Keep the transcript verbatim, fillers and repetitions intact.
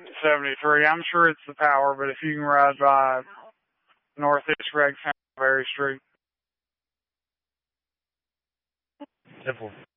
seventy-three. I'm sure it's the power, but if you can ride by Northeast Gregstown Berry Street. Simple.